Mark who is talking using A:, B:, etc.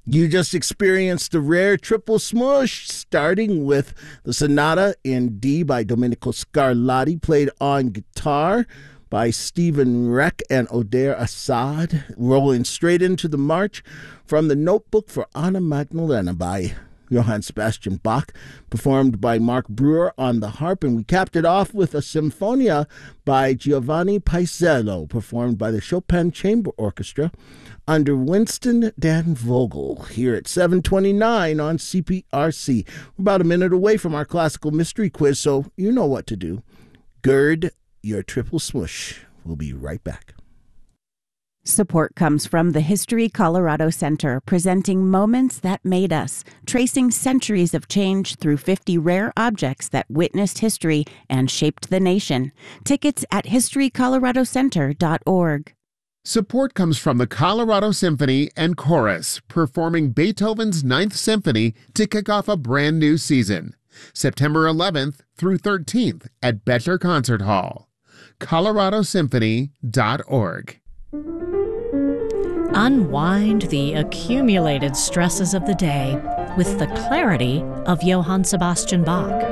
A: You just experienced a rare triple smush, starting with the Sonata in D by Domenico Scarlatti, played on guitar by Stephen Reck and Oder Assad, rolling straight into the march from the Notebook for Anna Magdalena by Johann Sebastian Bach, performed by Mark Brewer on the harp, and we capped it off with a Sinfonia by Giovanni Paisiello, performed by the Chopin Chamber Orchestra under Winston Dan Vogel, here at 7:29 on CPRC. We're about a minute away from our classical mystery quiz, so you know what to do. Gird your triple smush. We'll be right back.
B: Support comes from the History Colorado Center, presenting Moments That Made Us, tracing centuries of change through 50 rare objects that witnessed history and shaped the nation. Tickets at historycoloradocenter.org.
C: Support comes from the Colorado Symphony and Chorus, performing Beethoven's Ninth Symphony to kick off a brand new season, September 11th through 13th at Bettler Concert Hall. coloradosymphony.org.
D: Unwind the accumulated stresses of the day with the clarity of Johann Sebastian Bach.